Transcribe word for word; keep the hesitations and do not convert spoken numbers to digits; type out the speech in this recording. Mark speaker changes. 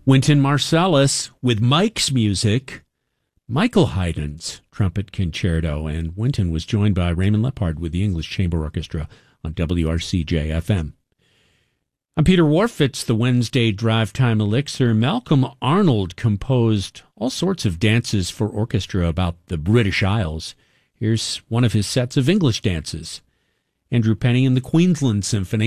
Speaker 1: Wynton Marsalis with Mike's music, Michael Haydn's Trumpet Concerto, and Wynton was joined by Raymond Lepard with the English Chamber Orchestra on W R C J F M. I'm Peter Wharf. It's the Wednesday Drive Time Elixir. Malcolm Arnold composed all sorts of dances for orchestra about the British Isles. Here's one of his sets of English dances. Andrew Penny and the Queensland Symphony.